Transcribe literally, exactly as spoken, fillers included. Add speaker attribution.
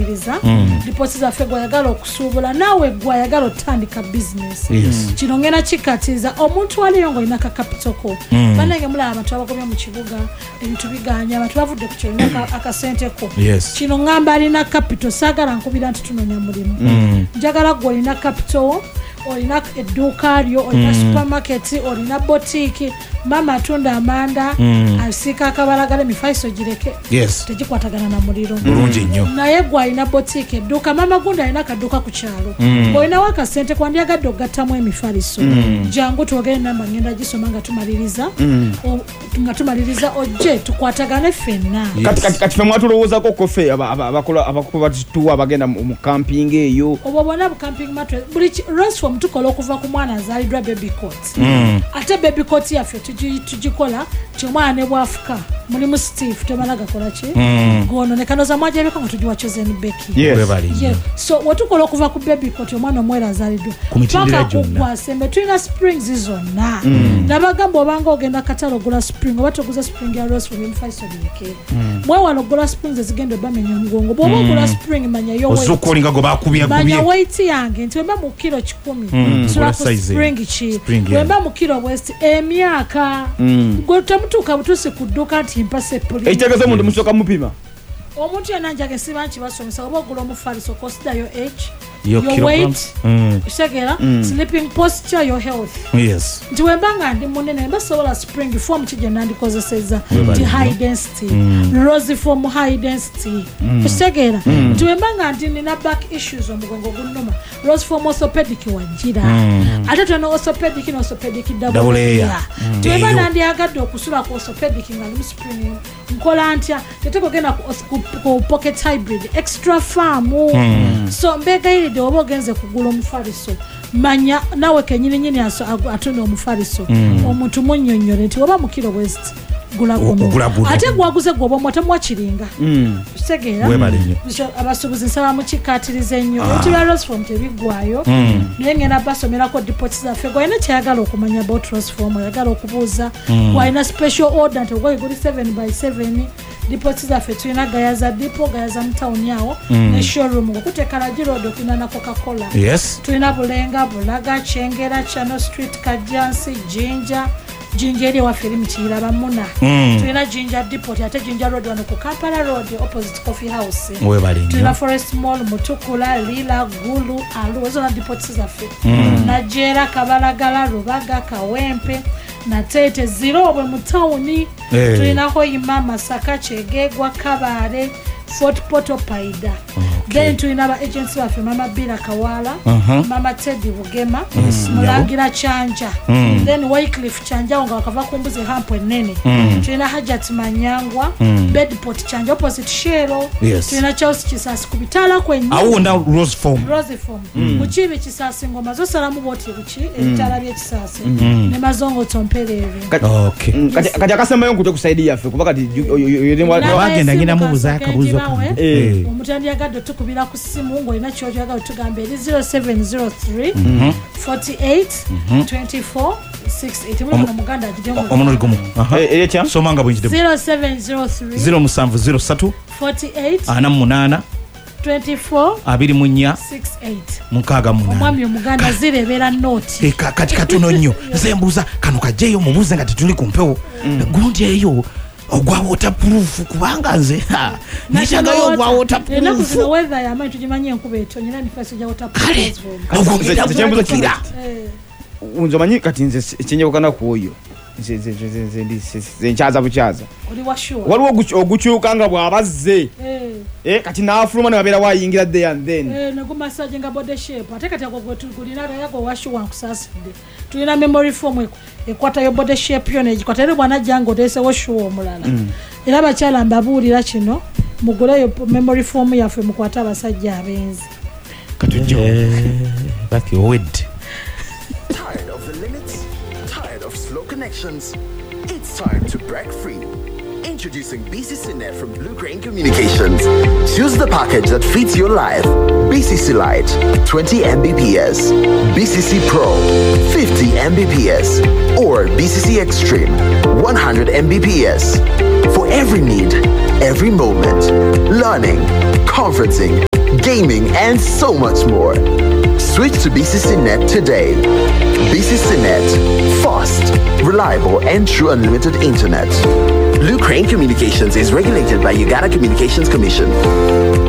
Speaker 1: tumaliriza reports zaffe gwayagala okusuubula naawe gwayagala otandika business kino ngena kikatiza omuntu aliyo ng'olina ka capital ko bannange mulaba abantu abagobye mu kibuga ebintu biganya abantu bavudde ku kyolina akasente ko kino ngamba alina capital saagala nkubira nti tunoonya mulimu njagala gwe olina capital olina edduuka lyo olina supermarket olina boutique mama atunda amanda asiika akabalagala emifaliso gireke tegikwatagana na muliro
Speaker 2: bulungi nnyo
Speaker 1: naye gwe alina boutique edduuka mama gundi alina akadduuka ku kyalo olinawo akasente kwandyagadde okugattamu emifaliso jangu twogere namba ngenda gisoma nga tumaliriza nga tumaliriza ojje tukwatagane ffenna
Speaker 3: kati fe mwatulowoozako kofe abakuba tuwa abagenda mu camping eyo
Speaker 1: obwo bwonna bu camping matwe buli transform tukola okuva ku mwana azaalidwa baby coat ate baby coat yaffe tugikola kyomwana ne bwafuka mulimu Steve temala gakola ki gono ne kanoza mwaje beko ngo tujiwa chosen beki
Speaker 2: yes
Speaker 1: so watukola okuva ku baby coat omwana omwera azaalidwa
Speaker 2: kumitindira jonna
Speaker 1: kwa sembe tulina spring season na nabagamba obanga ogenda katalo gula spring oba toguza spring ya rose from five so bike mwe wano gula spring zigende bamenya mugongo bobo gula spring manya yo weight
Speaker 2: ozukolinga go bakubya kubye
Speaker 1: manya weight yange ntiwemba mu kilo kikumi sura ku spring chi wemba mu kilo west emyaka gota mutuka butusi kuduka ati mpase puli
Speaker 3: ekitegeeza omuntu musoka mupima
Speaker 1: omuntu yananja gesiba nchi basomesa oba ogula omufaliso consider your age
Speaker 2: your,
Speaker 1: your weight ishagera mm. sleeping posture your health
Speaker 2: yes
Speaker 1: ndiwembanga ndi munene mbasobola spring form kije nandikozeseza ti high density mm. rosy form high density ishagera mm. ndiwembanga ndi nina back issues omugongo gunnuma rosy form orthopedic wajira mm. ate tuna orthopedic no orthopedic double layer ndiwembanga ndi agadde okusula ku orthopedic ngali spring nkola antya teteko gena ku pocket hybrid extra farm mm. so mbega ili de obo genze kugula omufaliso manya nawe kenyini nyini aso atone omufaliso mm. omuntu munnyonnyole nti oba mukiro west gula gomo ate gwaguze gwobo mwata mwachiringa mm. segera abasubuzi nsaba mukikatirize nnyo ah. nti rose form tebigwayo mm. naye ngena basomera ko depots za fego ina kyagala okumanya about rose form yagala okubuza mm. kwa ina special order nti ogwe guli seven by seven depots za fetu ina gayaza dipo gayaza mtown yawo mm. ne showroom okutekala girodo kuna na Coca-Cola
Speaker 2: yes
Speaker 1: tuina bulenga bulaga chengera Channel Street Kajansi Jinja Jinjeri wa film chira bamuna mm. tuina Jinja depot ate Jinja road wano ku Kampala road opposite coffee house
Speaker 2: we bali
Speaker 1: tuina Forest Mall Mutukula Lila Gulu Alu zo na depots za fetu mm. na Jera Kabalagala Rubaga Kawempe na Tete zero bwe mutawuni hey. Tulina ho imama Saka Chegegwa Kabare Fort Poto Paida okay. Then tulina ba agency wa mama Bila Kawala uh-huh. Mama Teddy Bugema yes. Mulangira Chanja mm. Then Wycliffe Chanja nga wakava kumbuze hampo nene mm. Tulina Hajat Manyangwa mm. Bedport Chanja opposite Shero
Speaker 2: yes.
Speaker 1: Tulina Charles Kisasi kubitala kwenye
Speaker 2: awu na Rose Form
Speaker 1: Rose Form mm. Muchibe Kisasi ngoma zo salamu boti buchi mm. Etala bye Kisasi mm. Ne mazongo tompelere
Speaker 2: okay
Speaker 3: kati akasema yonku tekusaidia afi kubaka
Speaker 2: bagenda ngina mubuza akabuzo
Speaker 1: eh omutandi yagadde tukubira ku simu ngo ina kyo yagadde tugambe zero seven zero three forty-eight twenty-four sixty-eight mwana muganda agidengo
Speaker 2: omuno ligumu
Speaker 3: aha eh kya
Speaker 2: somanga bwinjide
Speaker 1: zero seven zero three
Speaker 2: zero seven zero three
Speaker 1: forty-eight
Speaker 2: ana munana
Speaker 1: twenty-four
Speaker 2: abiri munya
Speaker 1: sixty-eight
Speaker 2: mukaga munana
Speaker 1: omwami omuganda zirebera note
Speaker 2: eka kati katuno nnyo nsembuza kano kajeyo mubuze nga tituli kumpewo gundi eyo ogwa waterproof kubanga nze ha nishaga yo ogwa waterproof
Speaker 1: na kuzina weather ya manje tujimanye enkuba eto nyina nifasi ja waterproof
Speaker 2: ogwa nzembuza kira
Speaker 3: unzo manyi kati nze chenye kana kuoyo nze nze nze nze ndi nze nchaza buchaza
Speaker 1: oli washuwa
Speaker 3: waliwo ogucyukanga bwabazze eh eh kati nafuluma ne babera wayingira there and then
Speaker 1: eh nago massage nga body shape ate kati ako gwetukulina yago washuwa nkusaside tulina memory foam ekwata yo body shape yo nejikwata ere bwana jango dese washuwa omulala era bakyala mbabulira kino mugule yo memory foam yafe mukwata abasajja abenzi
Speaker 2: katujjo baki owed
Speaker 4: tired of the limits, tired of slow connections. It's time to break free. Introducing B C C Net from Blue Crane Communications. Choose the package that fits your life. B C C Lite, twenty megabits per second. B C C Pro, fifty megabits per second. Or B C C Extreme, one hundred megabits per second. For every need, every moment. Learning, conferencing, gaming, and so much more. Switch to B C C Net today. B C C Net. Fast, reliable, and true unlimited internet. Blue Crane Communications is regulated by Uganda Communications Commission.